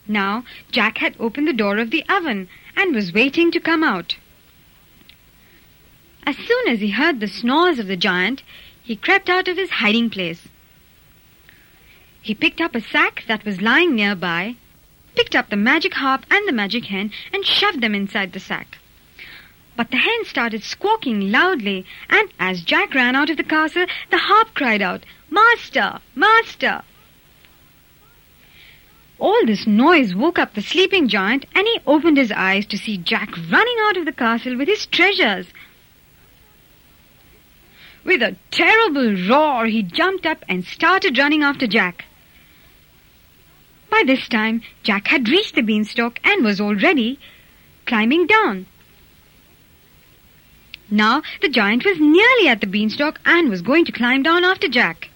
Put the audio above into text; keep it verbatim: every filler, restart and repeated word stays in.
Now Jack had opened the door of the oven and was waiting to come out. As soon as he heard the snores of the giant, he crept out of his hiding place. He picked up a sack that was lying nearby, picked up the magic harp and the magic hen, and shoved them inside the sack. But the hen started squawking loudly, and as Jack ran out of the castle, the harp cried out, "Master! Master!" All this noise woke up the sleeping giant, and he opened his eyes to see Jack running out of the castle with his treasures. With a terrible roar, he jumped up and started running after Jack. By this time, Jack had reached the beanstalk and was already climbing down. Now the giant was nearly at the beanstalk and was going to climb down after Jack.